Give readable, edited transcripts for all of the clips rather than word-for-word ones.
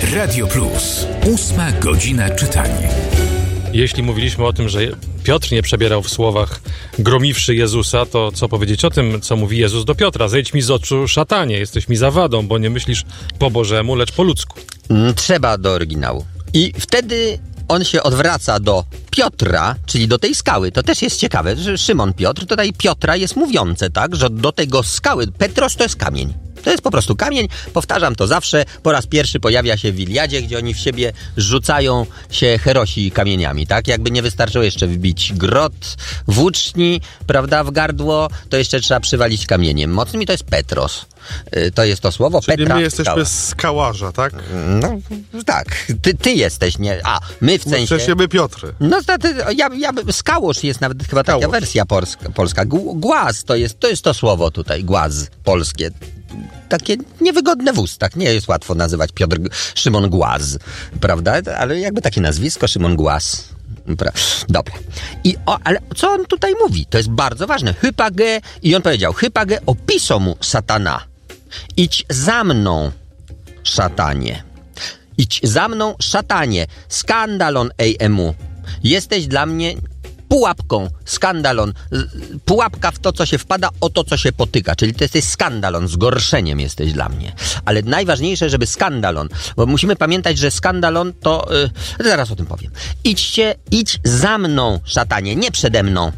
Radio Plus. 8 godzina czytania. Jeśli mówiliśmy o tym, że Piotr nie przebierał w słowach gromiwszy Jezusa, to co powiedzieć o tym, co mówi Jezus do Piotra? Zejdź mi z oczu, szatanie, jesteś mi zawadą, bo nie myślisz po Bożemu, lecz po ludzku. Trzeba do oryginału. I wtedy on się odwraca do Piotra, czyli do tej skały. To też jest ciekawe, że Szymon Piotr, tutaj Piotra jest mówiące, tak, że do tego skały, Petros to jest kamień. To jest po prostu kamień, powtarzam to zawsze, po raz pierwszy pojawia się w Iliadzie, gdzie oni w siebie rzucają się herosi kamieniami, tak? Jakby nie wystarczyło jeszcze wbić grot, włóczni, prawda, w gardło, to jeszcze trzeba przywalić kamieniem mocnym i to jest Petros. To jest to słowo, czyli Petra. My jesteśmy skałaża, tak? No, tak. Ty jesteś, nie? A, my w sensie... W sensie my Piotry. No, skałosz jest nawet chyba taka wersja polska. Głaz to jest to słowo tutaj, głaz polskie. Takie niewygodne w ustach. Nie jest łatwo nazywać Szymon Głaz, prawda? Ale jakby takie nazwisko, Szymon Głaz. Dobra. Ale co on tutaj mówi? To jest bardzo ważne. Hypage, i on powiedział, hypage opiso mu satana. Idź za mną, szatanie. Idź za mną, szatanie. Skandalon emu. Jesteś dla mnie pułapką, skandalon, pułapka w to, co się wpada, o to, co się potyka. Czyli to jesteś skandalon, zgorszeniem jesteś dla mnie. Ale najważniejsze, żeby skandalon, bo musimy pamiętać, że skandalon to... zaraz o tym powiem. Idź za mną, szatanie, nie przede mną.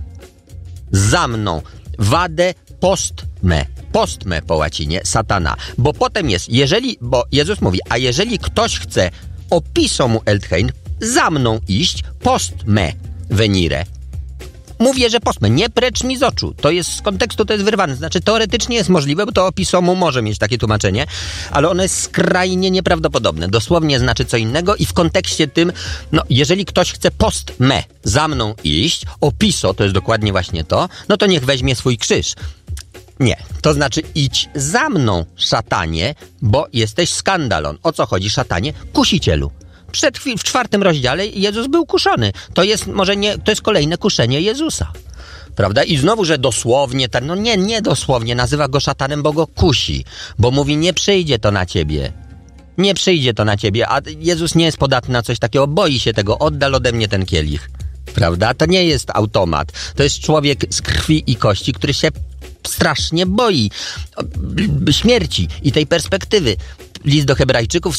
Za mną. Vade postme. Postme po łacinie, satana. Bo potem jest, bo Jezus mówi, a jeżeli ktoś chce opiso mu elthein, za mną iść, postme venire. Mówię, że postme, nie precz mi z oczu. To jest z kontekstu, to jest wyrwane. Znaczy teoretycznie jest możliwe, bo to opisomu może mieć takie tłumaczenie, ale ono jest skrajnie nieprawdopodobne. Dosłownie znaczy co innego i w kontekście tym, no jeżeli ktoś chce postme, za mną iść, opiso, to jest dokładnie właśnie to, no to niech weźmie swój krzyż. Nie, to znaczy idź za mną, szatanie, bo jesteś skandalon. O co chodzi, szatanie? Kusicielu. W 4 rozdziale Jezus był kuszony. To jest to jest kolejne kuszenie Jezusa. Prawda? I znowu, że dosłownie, nie dosłownie, nazywa go szatanem, bo go kusi. Bo mówi, nie przyjdzie to na ciebie. Nie przyjdzie to na ciebie, a Jezus nie jest podatny na coś takiego, boi się tego, oddal ode mnie ten kielich. Prawda? To nie jest automat. To jest człowiek z krwi i kości, który się strasznie boi śmierci i tej perspektywy. List do Hebrajczyków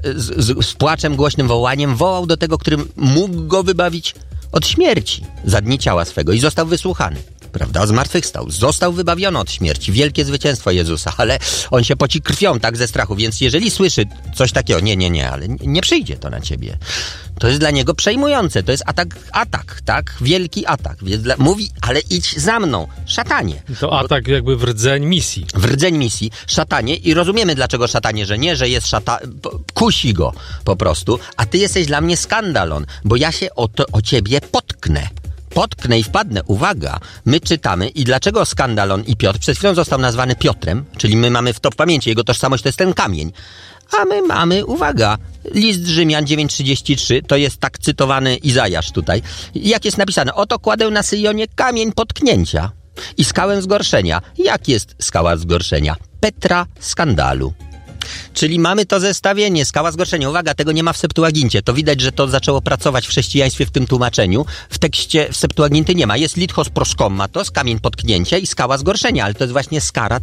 z płaczem, głośnym wołaniem wołał do tego, który mógł go wybawić od śmierci za dni ciała swego i został wysłuchany. Prawda? Zmartwychwstał. Został wybawiony od śmierci. Wielkie zwycięstwo Jezusa, ale on się poci krwią, tak, ze strachu. Więc jeżeli słyszy coś takiego, nie, ale nie przyjdzie to na ciebie. To jest dla niego przejmujące. To jest atak, tak? Wielki atak. Więc mówi, ale idź za mną, szatanie. To atak jakby w rdzeń misji. W rdzeń misji, szatanie. I rozumiemy, dlaczego szatanie, że nie, że jest kusi go po prostu. A ty jesteś dla mnie skandalon, bo ja się o ciebie potknę i wpadnę. Uwaga, my czytamy i dlaczego skandalon i Piotr przed chwilą został nazwany Piotrem, czyli my mamy w pamięci, jego tożsamość to jest ten kamień. A my mamy, uwaga, list Rzymian 9:33, to jest tak cytowany Izajasz tutaj. Jak jest napisane, oto kładę na Syjonie kamień potknięcia i skałę zgorszenia. Jak jest skała zgorszenia? Petra skandalu. Czyli mamy to zestawienie, skała zgorszenia. Uwaga, tego nie ma w Septuagincie. To widać, że to zaczęło pracować w chrześcijaństwie w tym tłumaczeniu. W tekście w Septuaginty nie ma. Jest lithos proskommatos, kamień potknięcia i skała zgorszenia, ale to jest właśnie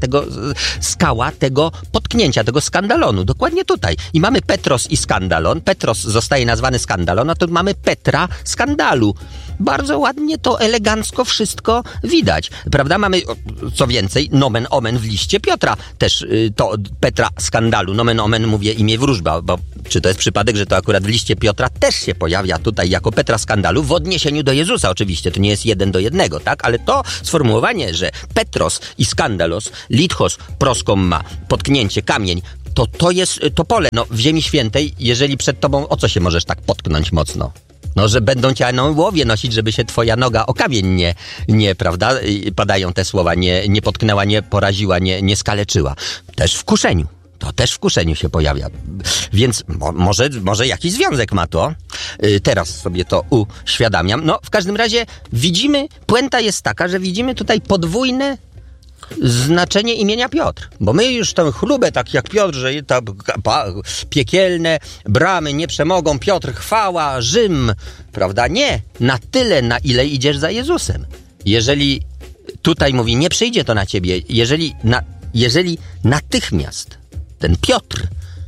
skała tego potknięcia, tego skandalonu. Dokładnie tutaj. I mamy Petros i skandalon. Petros zostaje nazwany skandalon, a tu mamy Petra skandalu. Bardzo ładnie to elegancko wszystko widać. Prawda? Mamy, co więcej, nomen omen w liście Piotra. Też to Petra skandalu. Nomen omen mówię imię wróżba, bo czy to jest przypadek, że to akurat w liście Piotra też się pojawia tutaj jako Petra skandalu w odniesieniu do Jezusa oczywiście. To nie jest 1:1, tak? Ale to sformułowanie, że Petros i skandalos, lithos proskomma, potknięcie, kamień, to jest to pole. No, w Ziemi Świętej, jeżeli przed tobą, o co się możesz tak potknąć mocno? No, że będą cię na łowie nosić, żeby się twoja noga o kamień nie, prawda? Padają te słowa, nie potknęła, nie poraziła, nie skaleczyła. Też w kuszeniu. To też w kuszeniu się pojawia. Więc może jakiś związek ma to. Teraz sobie to uświadamiam. No, w każdym razie widzimy, puenta jest taka, że widzimy tutaj podwójne znaczenie imienia Piotr. Bo my już tę chlubę, tak jak Piotr, że piekielne bramy nie przemogą, Piotr, chwała, Rzym, prawda? Nie, na tyle, na ile idziesz za Jezusem. Jeżeli tutaj mówi, nie przyjdzie to na ciebie, jeżeli natychmiast ten Piotr,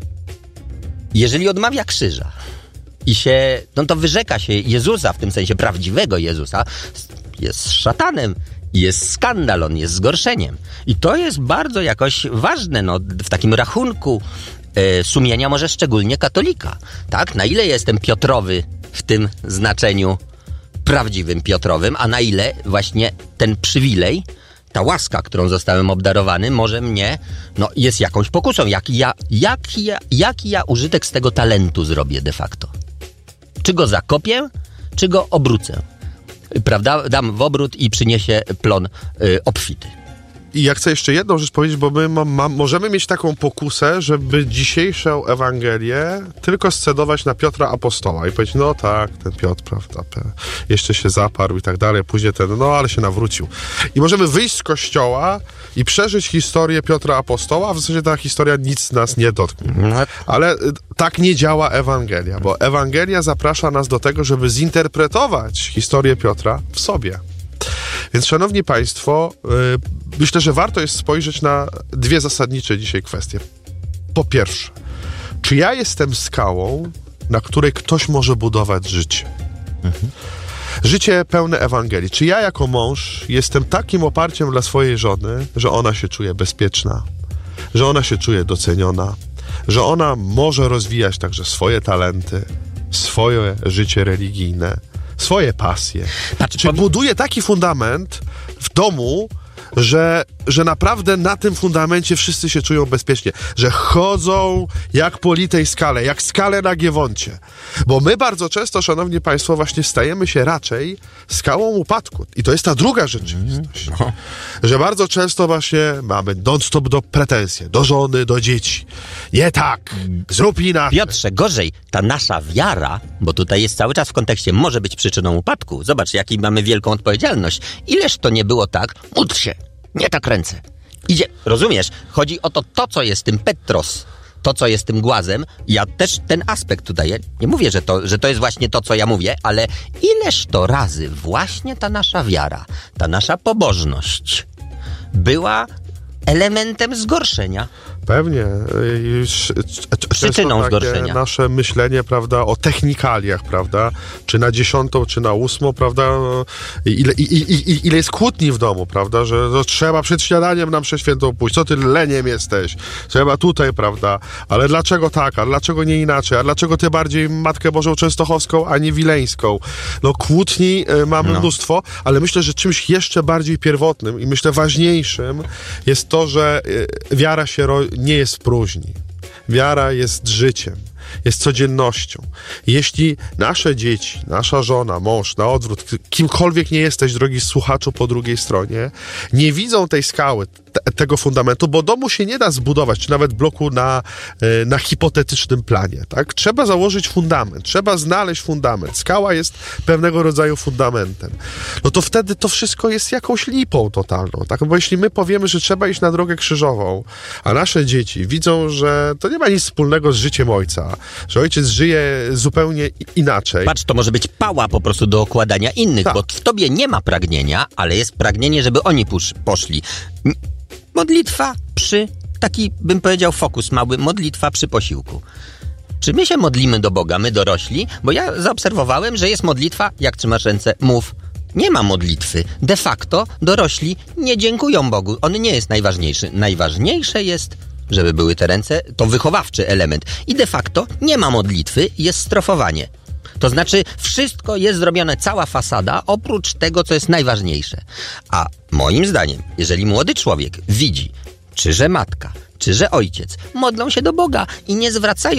jeżeli odmawia krzyża i się, no to wyrzeka się Jezusa, w tym sensie prawdziwego Jezusa, jest szatanem, jest skandal, on jest zgorszeniem. I to jest bardzo jakoś ważne, no, w takim rachunku sumienia, może szczególnie katolika. Tak? Na ile jestem Piotrowy w tym znaczeniu prawdziwym Piotrowym, a na ile właśnie ten przywilej, ta łaska, którą zostałem obdarowany, może mnie, no, jest jakąś pokusą. Jaki ja użytek z tego talentu zrobię de facto? Czy go zakopię, czy go obrócę? Prawda? Dam w obrót i przyniesie plon obfity. I ja chcę jeszcze jedną rzecz powiedzieć, bo my możemy mieć taką pokusę, żeby dzisiejszą Ewangelię tylko scedować na Piotra Apostoła i powiedzieć, no tak, ten Piotr, prawda, jeszcze się zaparł i tak dalej, później ale się nawrócił. I możemy wyjść z kościoła i przeżyć historię Piotra Apostoła, a w zasadzie ta historia nic nas nie dotknie. Ale tak nie działa Ewangelia, bo Ewangelia zaprasza nas do tego, żeby zinterpretować historię Piotra w sobie. Więc, szanowni państwo, myślę, że warto jest spojrzeć na dwie zasadnicze dzisiaj kwestie. Po pierwsze, czy ja jestem skałą, na której ktoś może budować życie? Życie pełne Ewangelii. Czy ja jako mąż jestem takim oparciem dla swojej żony, że ona się czuje bezpieczna, że ona się czuje doceniona, że ona może rozwijać także swoje talenty, swoje życie religijne, swoje pasje. Czy buduje taki fundament w domu, że naprawdę na tym fundamencie wszyscy się czują bezpiecznie, że chodzą jak po litej skale, jak skale na Giewoncie. Bo my bardzo często, szanowni państwo, właśnie stajemy się raczej skałą upadku. I to jest ta druga rzeczywistość. Że bardzo często właśnie mamy non-stop do pretensje, do żony, do dzieci. Nie tak, zrób inaczej. Piotrze, gorzej, ta nasza wiara, bo tutaj jest cały czas w kontekście, może być przyczyną upadku. Zobacz, jaki mamy wielką odpowiedzialność. Ileż to nie było tak, módl się, nie tak ręce. Idzie, rozumiesz? Chodzi o to, co jest tym Petros, to, co jest tym głazem. Ja też ten aspekt tutaj, ja nie mówię, że to jest właśnie to, co ja mówię, ale ileż to razy właśnie ta nasza wiara, ta nasza pobożność była elementem zgorszenia. Pewnie. Przyczyną zgorszenia. Nasze myślenie, prawda, o technikaliach, prawda, czy na 10, czy na 8, prawda, ile jest kłótni w domu, prawda, że trzeba przed śniadaniem na mszę świętą pójść, co ty leniem jesteś, trzeba tutaj, prawda, ale dlaczego tak, a dlaczego nie inaczej, a dlaczego ty bardziej Matkę Bożą Częstochowską, a nie Wileńską? No kłótni mamy mnóstwo, ale myślę, że czymś jeszcze bardziej pierwotnym i myślę ważniejszym jest to, że wiara się nie jest w próżni. Wiara jest życiem, jest codziennością. Jeśli nasze dzieci, nasza żona, mąż, na odwrót, kimkolwiek nie jesteś, drogi słuchaczu po drugiej stronie, nie widzą tej skały, tego fundamentu, bo domu się nie da zbudować, czy nawet bloku na hipotetycznym planie. Tak? Trzeba założyć fundament, trzeba znaleźć fundament. Skała jest pewnego rodzaju fundamentem. No to wtedy to wszystko jest jakąś lipą totalną. Tak? Bo jeśli my powiemy, że trzeba iść na drogę krzyżową, a nasze dzieci widzą, że to nie ma nic wspólnego z życiem ojca, że ojciec żyje zupełnie inaczej. Patrz, to może być pała po prostu do okładania innych, bo w tobie nie ma pragnienia, ale jest pragnienie, żeby oni poszli. Modlitwa taki bym powiedział fokus mały, modlitwa przy posiłku. Czy my się modlimy do Boga, my dorośli? Bo ja zaobserwowałem, że jest modlitwa, jak trzymasz ręce, mów. Nie ma modlitwy. De facto dorośli nie dziękują Bogu. On nie jest najważniejszy. Najważniejsze jest, żeby były te ręce, to wychowawczy element. I de facto nie ma modlitwy, jest strofowanie. To znaczy wszystko jest zrobione, cała fasada, oprócz tego, co jest najważniejsze. A moim zdaniem, jeżeli młody człowiek widzi, czy że matka, czy że ojciec modlą się do Boga i nie zwracają